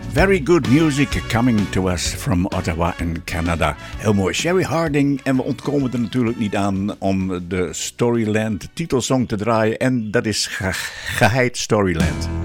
Very good music coming to us from Ottawa in Canada. Heel mooi. Sherry Harding. En we ontkomen er natuurlijk niet aan om de Storyland titelsong te draaien. En dat is geheid Storyland.